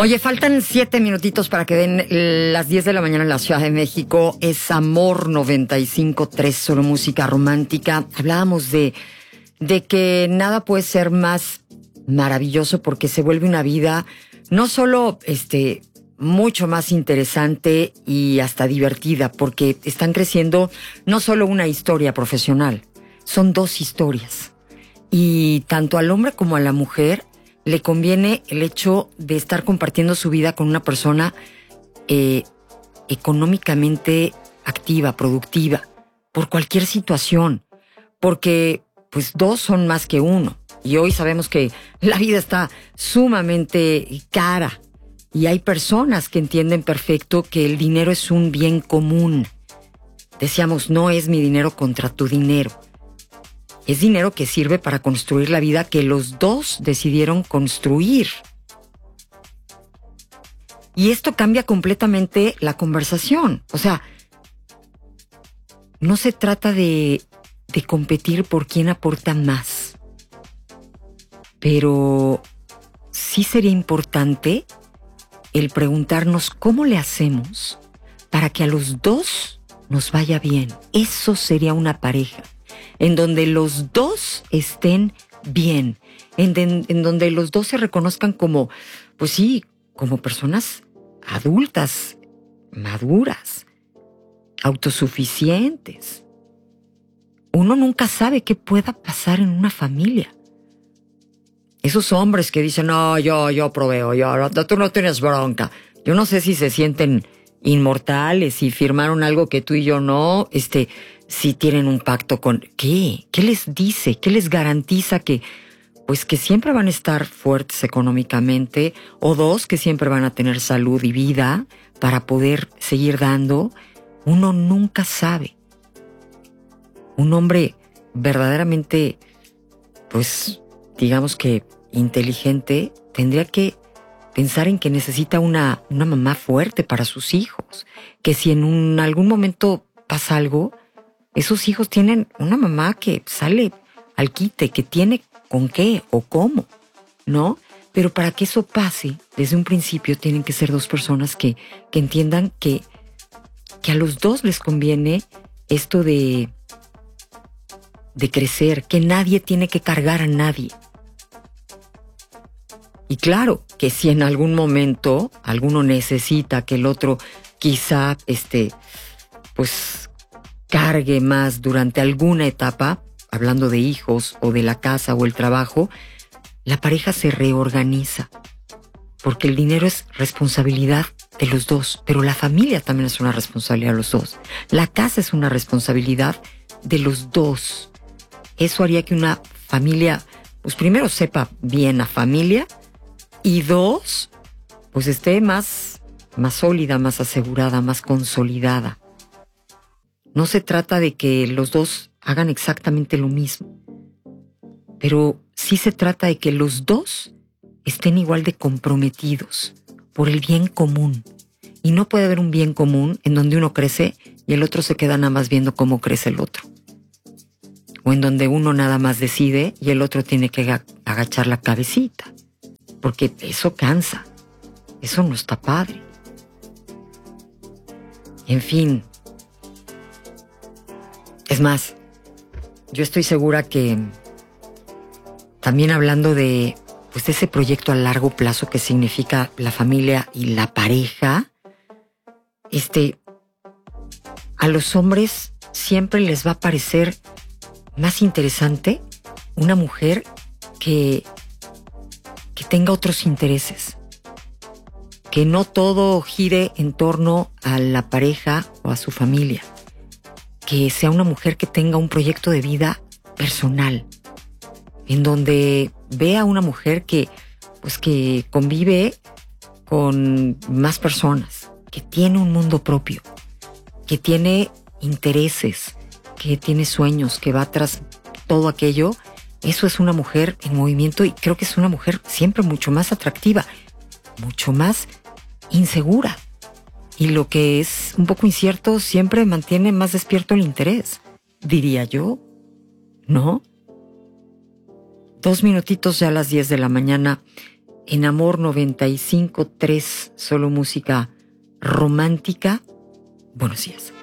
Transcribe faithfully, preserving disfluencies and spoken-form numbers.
Oye, faltan siete minutitos para que den las diez de la mañana en la Ciudad de México. Es Amor noventa y cinco punto tres, solo música romántica. Hablábamos de, de que nada puede ser más maravilloso porque se vuelve una vida no solo este, mucho más interesante y hasta divertida, porque están creciendo no solo una historia profesional, son dos historias. Y tanto al hombre como a la mujer le conviene el hecho de estar compartiendo su vida con una persona eh, económicamente activa, productiva, por cualquier situación, porque pues dos son más que uno. Y hoy sabemos que la vida está sumamente cara y hay personas que entienden perfecto que el dinero es un bien común. Decíamos, no es mi dinero contra tu dinero. Es dinero que sirve para construir la vida que los dos decidieron construir. Y esto cambia completamente la conversación. O sea, no se trata de, de competir por quién aporta más. Pero sí sería importante el preguntarnos cómo le hacemos para que a los dos nos vaya bien. Eso sería una pareja en donde los dos estén bien, en, de, en donde los dos se reconozcan como, pues sí, como personas adultas, maduras, autosuficientes. Uno nunca sabe qué pueda pasar en una familia. Esos hombres que dicen, no, yo, yo proveo, yo, tú no tienes bronca. Yo no sé si se sienten inmortales, si firmaron algo que tú y yo no, este... si tienen un pacto con... ¿Qué? ¿Qué les dice? ¿Qué les garantiza que... pues que siempre van a estar fuertes económicamente? O dos, que siempre van a tener salud y vida para poder seguir dando. Uno nunca sabe. Un hombre verdaderamente, pues, digamos que inteligente, tendría que pensar en que necesita una, una mamá fuerte para sus hijos. Que si en un, algún momento pasa algo... esos hijos tienen una mamá que sale al quite, que tiene con qué o cómo, ¿no? Pero para que eso pase, desde un principio tienen que ser dos personas que, que entiendan que, que a los dos les conviene esto de, de crecer, que nadie tiene que cargar a nadie. Y claro, que si en algún momento alguno necesita que el otro quizá, este, pues... cargue más durante alguna etapa, hablando de hijos o de la casa o el trabajo, la pareja se reorganiza. Porque el dinero es responsabilidad de los dos, pero la familia también es una responsabilidad de los dos. La casa es una responsabilidad de los dos. Eso haría que una familia, pues primero sepa bien a familia y dos, pues esté más, más sólida, más asegurada, más consolidada. No se trata de que los dos hagan exactamente lo mismo, pero sí se trata de que los dos estén igual de comprometidos por el bien común. Y no puede haber un bien común en donde uno crece y el otro se queda nada más viendo cómo crece el otro. O en donde uno nada más decide y el otro tiene que agachar la cabecita. Porque eso cansa. Eso no está padre. En fin... Es más, yo estoy segura que también hablando de, pues, de ese proyecto a largo plazo que significa la familia y la pareja, este, a los hombres siempre les va a parecer más interesante una mujer que, que tenga otros intereses, que no todo gire en torno a la pareja o a su familia. Que sea una mujer que tenga un proyecto de vida personal, en donde vea a una mujer que, pues que convive con más personas, que tiene un mundo propio, que tiene intereses, que tiene sueños, que va tras todo aquello. Eso es una mujer en movimiento y creo que es una mujer siempre mucho más atractiva, mucho más insegura. Y lo que es un poco incierto siempre mantiene más despierto el interés, diría yo, ¿no? Dos minutitos ya a las diez de la mañana. en Amor noventa y cinco punto tres, solo música romántica. Buenos días.